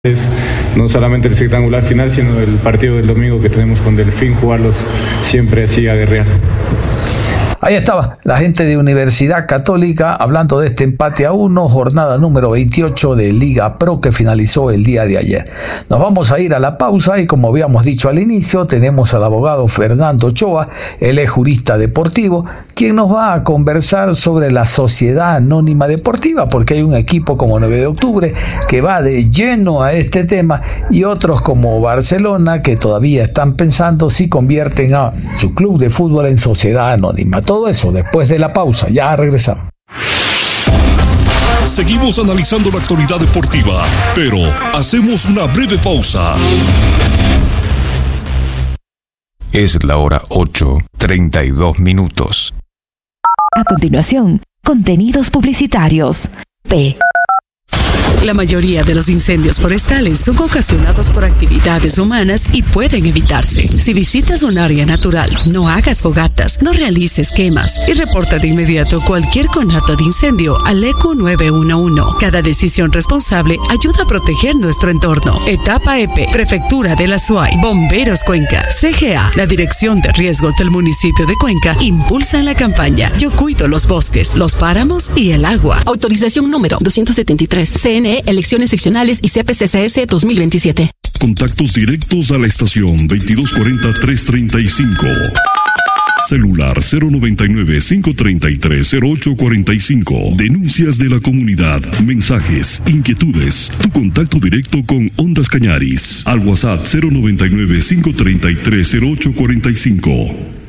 No solamente el rectangular final, sino el partido del domingo que tenemos con Delfín, jugarlos siempre así a guerrear. Ahí estaba la gente de Universidad Católica hablando de este empate a 1, jornada número 28 de Liga Pro que finalizó el día de ayer. Nos vamos a ir a la pausa y como habíamos dicho al inicio, tenemos al abogado Fernando Ochoa, él es jurista deportivo, quien nos va a conversar sobre la Sociedad Anónima Deportiva, porque hay un equipo como 9 de octubre que va de lleno a este tema y otros como Barcelona que todavía están pensando si convierten a su club de fútbol en sociedad anónima. Todo eso después de la pausa. Ya regresamos. Seguimos analizando la actualidad deportiva, pero hacemos una breve pausa. Es la hora 8:32. A continuación, contenidos publicitarios. P. La mayoría de los incendios forestales son ocasionados por actividades humanas y pueden evitarse. Si visitas un área natural, no hagas fogatas, no realices quemas y reporta de inmediato cualquier conato de incendio al ECU 911. Cada decisión responsable ayuda a proteger nuestro entorno. Etapa EP, Prefectura de la SUAY, Bomberos Cuenca, CGA, la Dirección de Riesgos del municipio de Cuenca, impulsan la campaña Yo cuido los bosques, los páramos y el agua. Autorización número 273. CNE, Elecciones Seccionales y CPCCS 2027. Contactos directos a la estación 2240-335. Celular 099-533-0845. Denuncias de la comunidad, mensajes, inquietudes. Tu contacto directo con Ondas Cañaris. Al WhatsApp 099-533-0845.